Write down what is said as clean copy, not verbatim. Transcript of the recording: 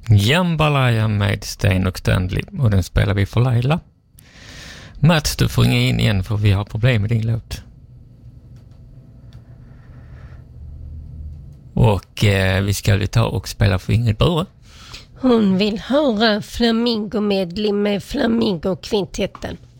Jambalaya med Sten och Stanley, och den spelar vi för Laila. Mats, du får ringa in igen för vi har problem med din låt. Och vi ska ta och spela för Ingrid Bure. Hon vill höra Flamingo-medlem med Flamingo-kvintetten.